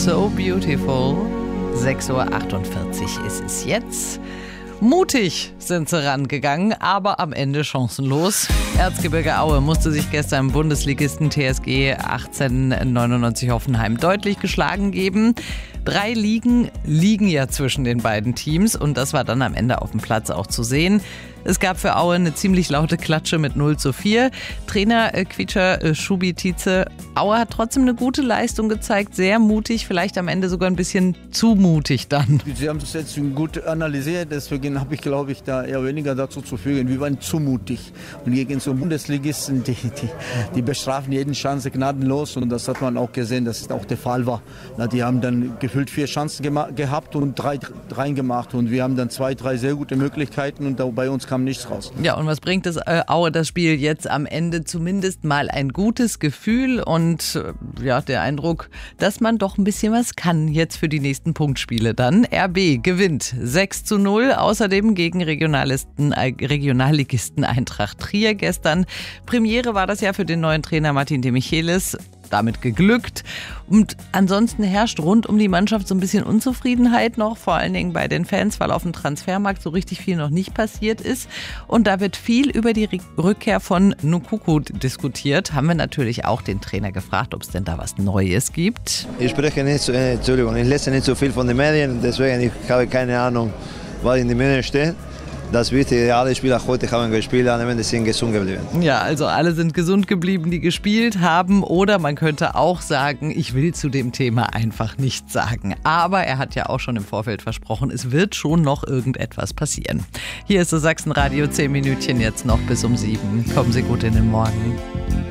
So Beautiful. 6.48 Uhr ist es jetzt. Mutig sind sie rangegangen, aber am Ende chancenlos. Erzgebirge Aue musste sich gestern im Bundesligisten TSG 1899 Hoffenheim deutlich geschlagen geben. 3 Ligen liegen ja zwischen den beiden Teams und das war dann am Ende auf dem Platz auch zu sehen. Es gab für Aue eine ziemlich laute Klatsche mit 0:4. Trainer Quietscher Schubi Tietze, Aue hat trotzdem eine gute Leistung gezeigt, sehr mutig, vielleicht am Ende sogar ein bisschen zu mutig dann. Sie haben es jetzt gut analysiert, deswegen habe ich, glaube ich, da eher weniger dazu zu fügen. Wir waren zu mutig. Und gegen so Bundesligisten, die bestrafen jeden Chance gnadenlos und das hat man auch gesehen, dass es auch der Fall war. Die haben dann gefühlt 4 Chancen gehabt und 3 reingemacht und wir haben dann 2, 3 sehr gute Möglichkeiten und bei uns kam nichts raus. Ja, und was bringt es Aue das Spiel jetzt am Ende? Zumindest mal ein gutes Gefühl und ja, der Eindruck, dass man doch ein bisschen was kann jetzt für die nächsten Punktspiele dann. RB gewinnt 6:0, außerdem gegen Regionalligisten Eintracht Trier gestern. Premiere war das ja für den neuen Trainer Martin de Michelis. Damit geglückt. Und ansonsten herrscht rund um die Mannschaft so ein bisschen Unzufriedenheit noch, vor allen Dingen bei den Fans, weil auf dem Transfermarkt so richtig viel noch nicht passiert ist. Und da wird viel über die Rückkehr von Nkunku diskutiert. Haben wir natürlich auch den Trainer gefragt, ob es denn da was Neues gibt. Ich spreche nicht, ich lese nicht so viel von den Medien, deswegen ich habe keine Ahnung, was in den Medien steht. Das Wichtige, alle Spieler heute haben gespielt, alle sind gesund geblieben. Ja, also alle sind gesund geblieben, die gespielt haben. Oder man könnte auch sagen, ich will zu dem Thema einfach nichts sagen. Aber er hat ja auch schon im Vorfeld versprochen, es wird schon noch irgendetwas passieren. Hier ist das Sachsenradio, 10 Minütchen jetzt noch bis um 7. Kommen Sie gut in den Morgen.